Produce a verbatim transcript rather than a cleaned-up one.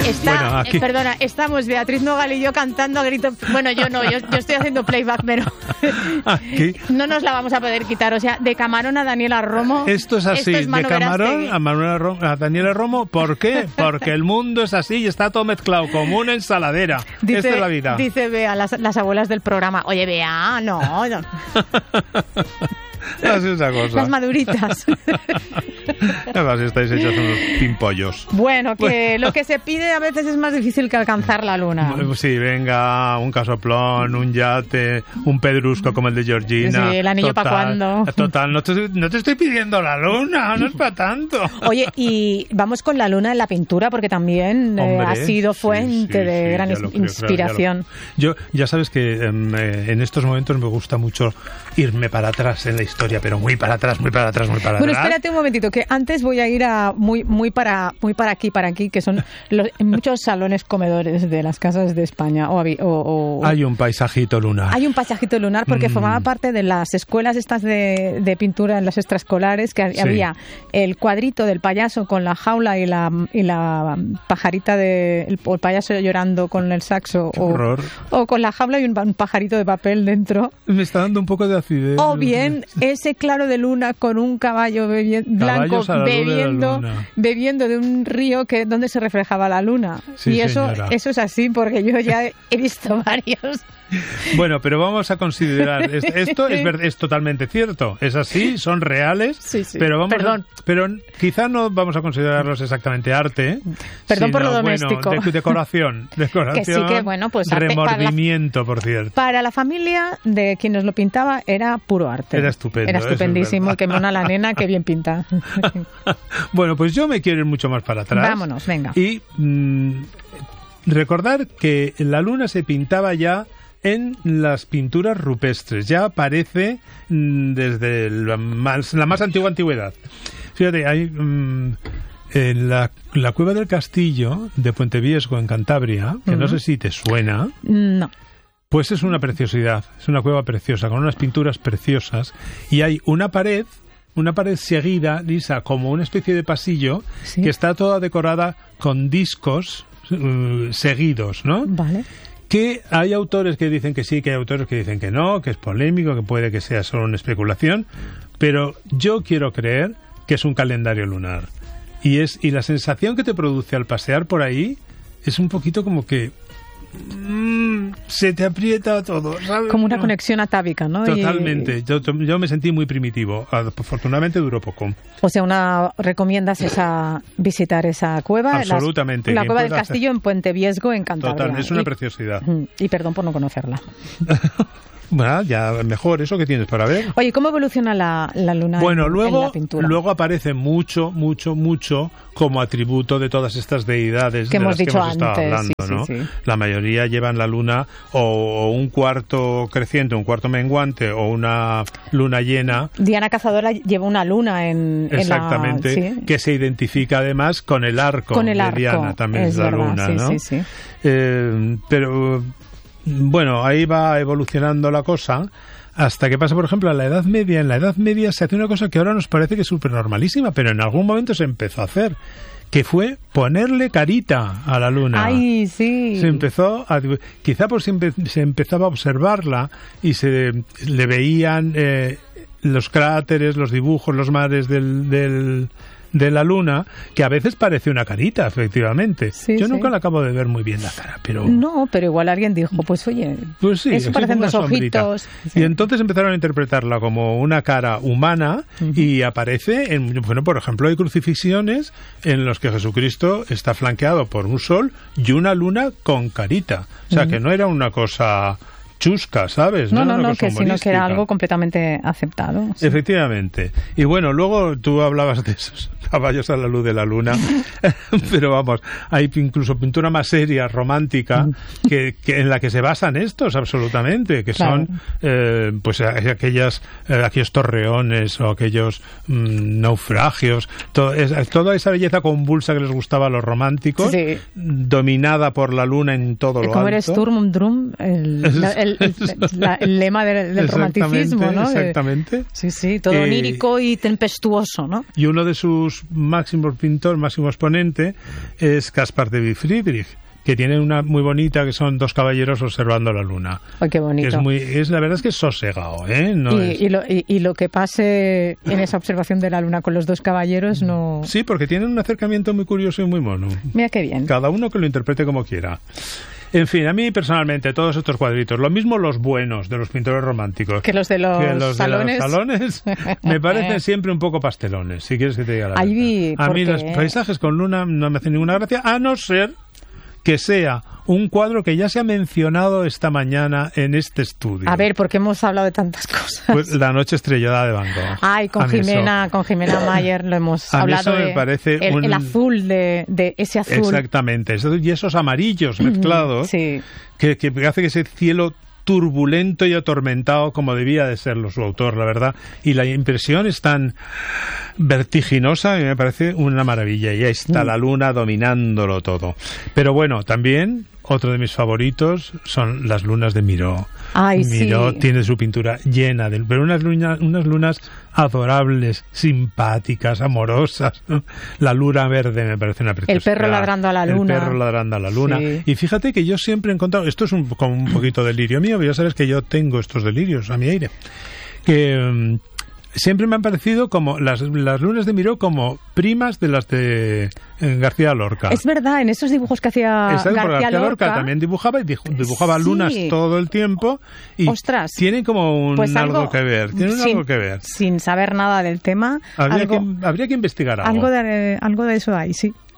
Está, bueno, aquí... eh, perdona, estamos Beatriz Nogal y yo cantando a grito. Bueno, yo no, yo, yo estoy haciendo playback, pero aquí... no nos la vamos a poder quitar. O sea, de Camarón a Daniela Romo. Esto es así, esto es de Camarón a, Manuela Ro- a Daniela Romo. ¿Por qué? Porque el mundo es así y está todo mezclado como una ensaladera. Dice, Esta es la vida. Dice Bea, las, las abuelas del programa. Oye, Bea, no, no. Así es esa cosa. Las maduritas. Además, estáis hechos unos pimpollos. Bueno, que lo que se pide a veces es más difícil que alcanzar la luna. Sí, venga, un casoplón, un yate, un pedrusco como el de Georgina. Sí, el anillo para cuándo. Total, no te, no te estoy pidiendo la luna, no es para tanto. Oye, y vamos con la luna en la pintura, porque también eh, Hombre, ha sido fuente sí, sí, de sí, gran ya lo creo, inspiración. claro, ya lo... Yo, ya sabes que eh, en estos momentos me gusta mucho irme para atrás en la historia, pero muy para atrás, muy para atrás, muy para Bueno, atrás. espérate un momentito, que antes voy a ir a muy muy para muy para aquí, para aquí, que son los, muchos salones comedores de las casas de España. O, o, o Hay un paisajito lunar. Hay un paisajito lunar porque mm. formaba parte de las escuelas estas de, de pintura en las extraescolares, que sí. había el cuadrito del payaso con la jaula y la y la pajarita de el, el payaso llorando con el saxo. Qué o, horror. o con la jaula y un, un pajarito de papel dentro. Me está dando un poco de acidez. O bien ese claro de luna con un caballo bebi- blanco bebiendo, de bebiendo de un río que donde se reflejaba la luna. Sí, y eso, señora. eso es así porque yo ya he visto varios. Bueno, pero vamos a considerar esto es, ver, es totalmente cierto, es así, son reales, sí, sí. pero vamos, Perdón. A, pero quizá no vamos a considerarlos exactamente arte, Perdón sino, por lo doméstico, bueno, de, decoración, decoración, que sí que bueno, pues remordimiento, para la, por cierto. Para la familia de quien nos lo pintaba era puro arte, era estupendo, era estupendísimo, que mona la nena, que bien pinta. Bueno, pues yo me quiero ir mucho más para atrás. Vámonos, venga. Y mmm, recordar que la luna se pintaba ya en las pinturas rupestres, ya aparece mmm, desde la más, la más antigua antigüedad. Fíjate, hay mmm, en la, la cueva del castillo de Puente Viesgo en Cantabria, que uh-huh. no sé si te suena. No. Pues es una preciosidad, es una cueva preciosa, con unas pinturas preciosas, y hay una pared, una pared seguida, lisa, como una especie de pasillo, ¿sí? Que está toda decorada con discos uh, seguidos, ¿no? Vale. Que hay autores que dicen que sí, que hay autores que dicen que no, que es polémico, que puede que sea solo una especulación, pero yo quiero creer que es un calendario lunar. Y es y la sensación que te produce al pasear por ahí es un poquito como que mmm, se te aprieta todo, ¿sabes? Como una conexión atávica, ¿no? Totalmente. Y... Yo, yo me sentí muy primitivo. Afortunadamente duró poco. O sea, una ¿recomiendas esa visitar esa cueva? Absolutamente. Las, la cueva del castillo hacer? En Puente Viesgo, en Cantabria. Total, es una y, preciosidad. Y perdón por no conocerla. Bueno, ya mejor eso que tienes para ver. Oye, ¿cómo evoluciona la, la luna bueno, en, luego, en la pintura? Luego aparece mucho, mucho, mucho como atributo de todas estas deidades que de hemos las dicho que hemos antes, estado hablando, sí, ¿no? Sí, sí. La mayoría llevan la luna o, o un cuarto creciente, un cuarto menguante o una luna llena. Diana Cazadora lleva una luna en, Exactamente, en la... ¿sí? Que se identifica además con el arco, con el de arco, Diana, también es, es la verdad, luna, sí, ¿no? Sí, sí. Eh, pero bueno, ahí va evolucionando la cosa. Hasta que pasa, por ejemplo, a la Edad Media. En la Edad Media se hace una cosa que ahora nos parece que es súper normalísima, pero en algún momento se empezó a hacer, que fue ponerle carita a la luna. ¡Ay, sí! Se empezó a... Quizá por si empe, se empezaba a observarla y se le veían eh, los cráteres, los dibujos, los mares del... del de la luna, que a veces parece una carita, efectivamente. Sí, Yo sí. nunca la acabo de ver muy bien la cara, pero... No, pero igual alguien dijo, pues oye, pues sí, eso parecen dos ojitos. Sí. Y entonces empezaron a interpretarla como una cara humana uh-huh. y aparece, en, bueno, por ejemplo, hay crucifixiones en los que Jesucristo está flanqueado por un sol y una luna con carita. O sea, uh-huh. que no era una cosa... chusca, ¿sabes? No, no, no, no que sino que era algo completamente aceptado. Sí. Efectivamente. Y bueno, luego tú hablabas de esos caballos a la luz de la luna, pero vamos, hay incluso pintura más seria, romántica, que, que en la que se basan estos, absolutamente, que claro. son eh, pues aquellas eh, aquellos torreones o aquellos mmm, naufragios, to, es, toda esa belleza convulsa que les gustaba a los románticos, sí. dominada por la luna en todo lo ¿Cómo alto. eres Sturm und Drang? El, el el, el, la, el lema del, del romanticismo, ¿no? Exactamente. De, sí, sí, todo onírico eh, y tempestuoso, ¿no? Y uno de sus máximos pintores, máximo exponente, es Caspar David Friedrich, que tiene una muy bonita, que son dos caballeros observando la luna. ¡Ay, qué bonito! Es muy, es, la verdad es que es sosegado, ¿eh? No y, es... y, lo, y, y lo que pase en esa observación de la luna con los dos caballeros no... Sí, porque tienen un acercamiento muy curioso y muy mono. Mira qué bien. Cada uno que lo interprete como quiera. En fin, a mí personalmente todos estos cuadritos, lo mismo los buenos de los pintores románticos que los de los, que los salones, de los salones me parecen siempre un poco pastelones, si quieres que te diga la Ahí verdad. Vi, a mí los paisajes con luna no me hacen ninguna gracia, a no ser que sea un cuadro que ya se ha mencionado esta mañana en este estudio. A ver, porque hemos hablado de tantas cosas. Pues La noche estrellada de Van Gogh. Ay, con Jimena, con Jimena Mayer lo hemos a hablado. Mí eso de me parece el, un... el azul de, de ese azul. Exactamente, y esos amarillos mezclados sí. que, que hace que ese cielo turbulento y atormentado como debía de serlo su autor, la verdad, y la impresión es tan vertiginosa que me parece una maravilla, y ahí está la luna dominándolo todo. Pero bueno, también otro de mis favoritos son las lunas de Miró. Ay, Miró sí. tiene su pintura llena de, pero unas lunas, unas lunas adorables, simpáticas, amorosas. La luna verde me parece una preciosidad. El perro ladrando a la luna. El perro ladrando a la luna. Sí. Y fíjate que yo siempre he encontrado, esto es un, como un poquito delirio mío, pero ya sabes que yo tengo estos delirios a mi aire, que um, siempre me han parecido como las, las lunas de Miró como primas de las de eh, García Lorca. Es verdad, en esos dibujos que hacía García, García Lorca, Lorca también dibujaba y dibujaba sí. lunas todo el tiempo y Ostras, tienen como un pues algo, algo que ver, tienen sin, algo que ver. Sin saber nada del tema, habría, algo, que, habría que investigar algo. Algo de, algo de eso hay, sí.